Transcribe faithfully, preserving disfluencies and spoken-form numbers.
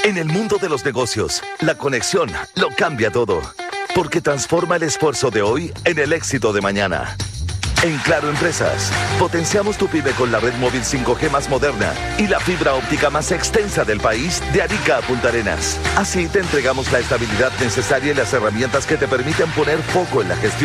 En el mundo de los negocios, la conexión lo cambia todo, porque transforma el esfuerzo de hoy en el éxito de mañana. En Claro Empresas, potenciamos tu pyme con la red móvil cinco G más moderna y la fibra óptica más extensa del país, de Arica a Punta Arenas. Así te entregamos la estabilidad necesaria y las herramientas que te permiten poner foco en la gestión